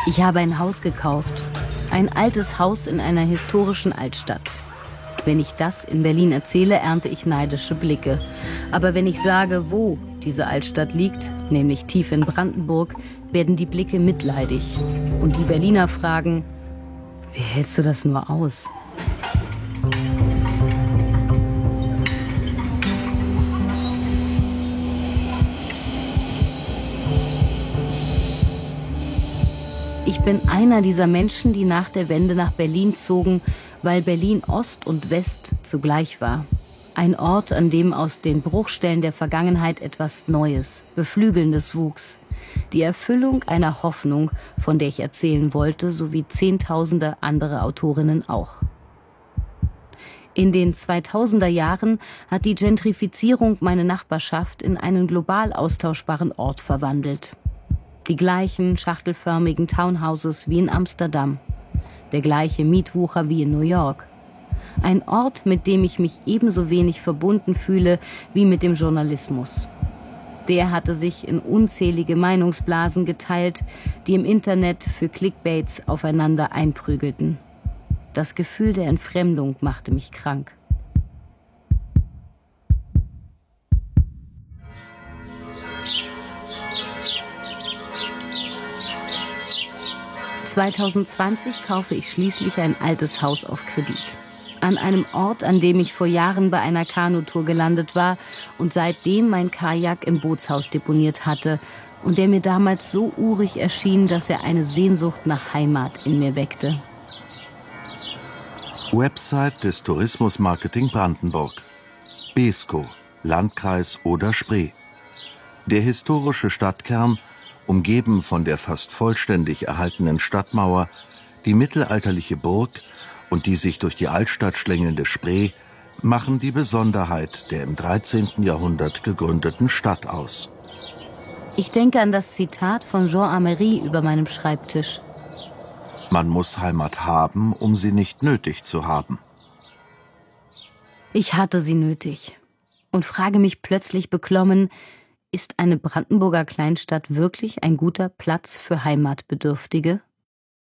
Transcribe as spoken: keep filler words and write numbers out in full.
Ich habe ein Haus gekauft. Ein altes Haus in einer historischen Altstadt. Wenn ich das in Berlin erzähle, ernte ich neidische Blicke. Aber wenn ich sage, wo diese Altstadt liegt, nämlich tief in Brandenburg, werden die Blicke mitleidig. Und die Berliner fragen, wie hältst du das nur aus? Ich bin einer dieser Menschen, die nach der Wende nach Berlin zogen, weil Berlin Ost und West zugleich war. Ein Ort, an dem aus den Bruchstellen der Vergangenheit etwas Neues, Beflügelndes wuchs. Die Erfüllung einer Hoffnung, von der ich erzählen wollte, so wie Zehntausende andere Autorinnen auch. In den zweitausender Jahren hat die Gentrifizierung meine Nachbarschaft in einen global austauschbaren Ort verwandelt. Die gleichen schachtelförmigen Townhouses wie in Amsterdam. Der gleiche Mietwucher wie in New York. Ein Ort, mit dem ich mich ebenso wenig verbunden fühle wie mit dem Journalismus. Der hatte sich in unzählige Meinungsblasen geteilt, die im Internet für Clickbaits aufeinander einprügelten. Das Gefühl der Entfremdung machte mich krank. zweitausendzwanzig kaufe ich schließlich ein altes Haus auf Kredit. An einem Ort, an dem ich vor Jahren bei einer Kanutour gelandet war und seitdem mein Kajak im Bootshaus deponiert hatte und der mir damals so urig erschien, dass er eine Sehnsucht nach Heimat in mir weckte. Website des Tourismusmarketing Brandenburg. Beeskow, Landkreis Oder-Spree. Der historische Stadtkern, umgeben von der fast vollständig erhaltenen Stadtmauer, die mittelalterliche Burg und die sich durch die Altstadt schlängelnde Spree, machen die Besonderheit der im dreizehnten Jahrhundert gegründeten Stadt aus. Ich denke an das Zitat von Jean Amery über meinem Schreibtisch. Man muss Heimat haben, um sie nicht nötig zu haben. Ich hatte sie nötig und frage mich plötzlich beklommen, ist eine Brandenburger Kleinstadt wirklich ein guter Platz für Heimatbedürftige?